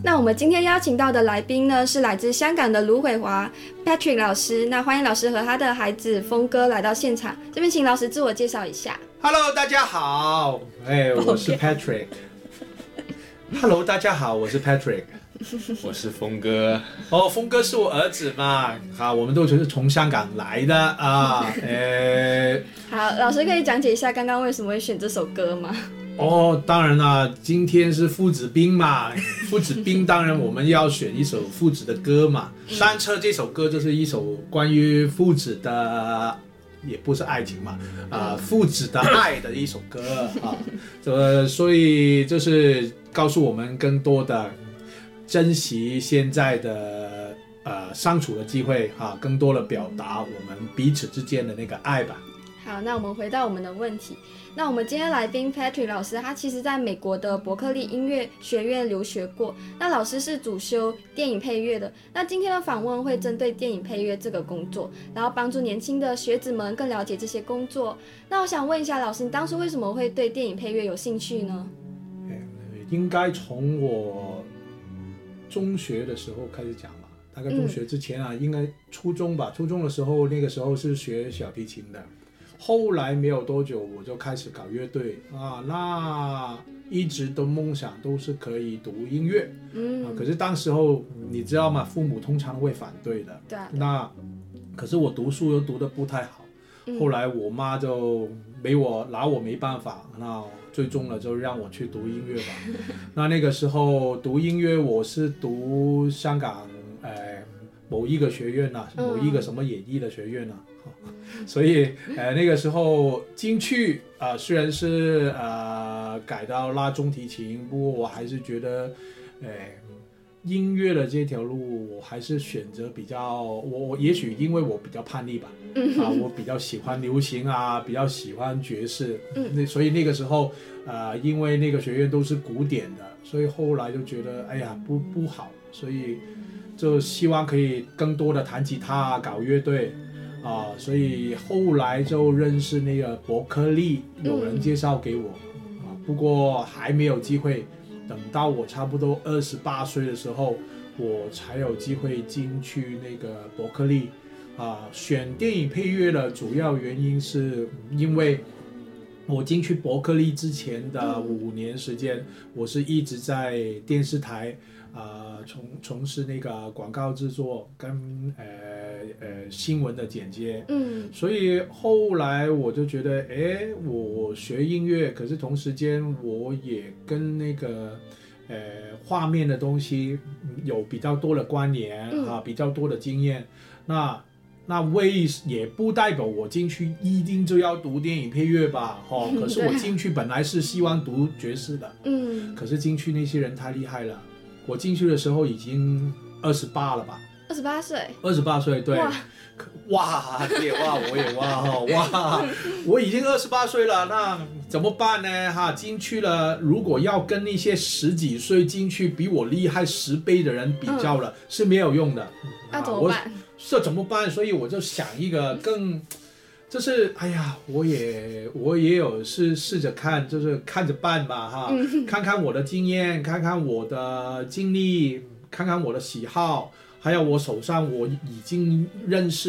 那我们今天邀请到的来宾呢，是来自香港的卢伟华 Patrick 老师。那欢迎老师和他的孩子峰哥来到现场，这边请老师自我介绍一下。 Hello， 大家好，我是 Patrick。Hello， 大家好，我是 Patrick。 我是峰哥。 哦，峰哥是我儿子嘛？好，我们都是从香港来的啊。 好，老师可以讲解一下刚刚为什么会选这首歌吗？ 哦，当然啦，今天是父子兵嘛，父子兵当然我们要选一首父子的歌嘛。单车这首歌就是一首关于父子的，也不是爱情嘛，父子的爱的一首歌啊。所以就是告诉我们更多的珍惜现在的相处的机会啊，更多的表达我们彼此之间的那个爱吧。 好，那我们回到我们的问题。那我们今天来宾 Patrick 老师，他其实在美国的伯克利音乐学院留学过。那老师是主修电影配乐的。那今天的访问会针对电影配乐这个工作，然后帮助年轻的学子们更了解这些工作。那我想问一下老师，你当初为什么会对电影配乐有兴趣呢？ 应该从我中学的时候开始讲吧，大概中学之前应该初中吧。初中的时候，那个时候是学小提琴的。后来没有多久我就开始搞乐队那一直的梦想都是可以读音乐可是当时候你知道吗，父母通常会反对的。 对那可是我读书又读得不太好后来我妈就拿我没办法，那最终了就让我去读音乐吧那个时候读音乐我是读香港某一个学院某一个什么演艺的学院所以那个时候进去虽然是改到拉中提琴，不过我还是觉得音乐的这条路我还是选择比较我也许因为我比较叛逆吧我比较喜欢流行比较喜欢爵士所以那个时候因为那个学院都是古典的，所以后来就觉得不好，所以就希望可以更多的弹吉他搞乐队所以后来就认识那个伯克利，有人介绍给我不过还没有机会，等到我差不多28岁的时候我才有机会进去那个伯克利选电影配乐的主要原因是因为我进去伯克利之前的5年时间我是一直在电视台从事那个广告制作跟新闻的剪接所以后来我就觉得我学音乐，可是同时间我也跟那个画面的东西有比较多的关联比较多的经验，那也不代表我进去一定就要读电影配乐吧可是我进去本来是希望读爵士的可是进去那些人太厉害了，我进去的时候已经28了吧 28岁 28岁对我已经28岁了，那怎么办呢进去了，如果要跟那些10几岁进去比我厉害10倍的人比较了是没有用的那怎么办？ 这怎么办？所以我就想一个更就是我也有试着看，就是看着办吧看看我的经验，看看我的经历，看看我的喜好，还有我手上我已经认识